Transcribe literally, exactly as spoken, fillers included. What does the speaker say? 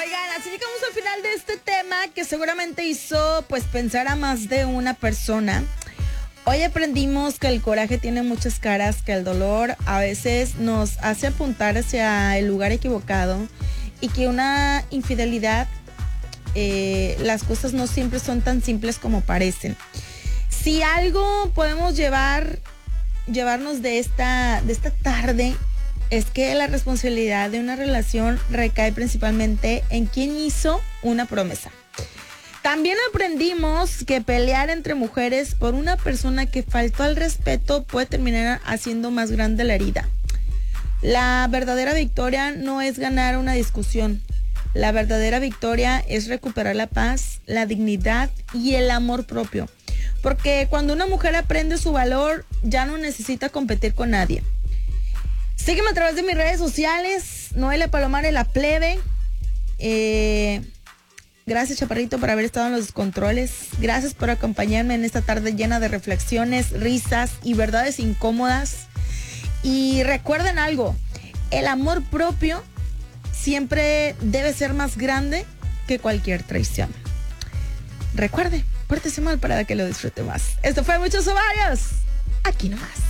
Oigan, así llegamos al final de este tema que seguramente hizo pues pensar a más de una persona. Hoy aprendimos que el coraje tiene muchas caras, que el dolor a veces nos hace apuntar hacia el lugar equivocado y que una infidelidad, eh, las cosas no siempre son tan simples como parecen. Si algo podemos llevar, llevarnos de esta, de esta tarde, es que la responsabilidad de una relación recae principalmente en quien hizo una promesa. También aprendimos que pelear entre mujeres por una persona que faltó al respeto puede terminar haciendo más grande la herida. La verdadera victoria no es ganar una discusión. La verdadera victoria es recuperar la paz, la dignidad y el amor propio. Porque cuando una mujer aprende su valor, ya no necesita competir con nadie. Sígueme a través de mis redes sociales, Noelia Palomares La Plebe. Eh, gracias, Chaparrito, por haber estado en los controles. Gracias por acompañarme en esta tarde llena de reflexiones, risas y verdades incómodas. Y recuerden algo, el amor propio siempre debe ser más grande que cualquier traición. Recuerde, pórtese mal para que lo disfrute más. Esto fue Muchos Ovarios, aquí nomás.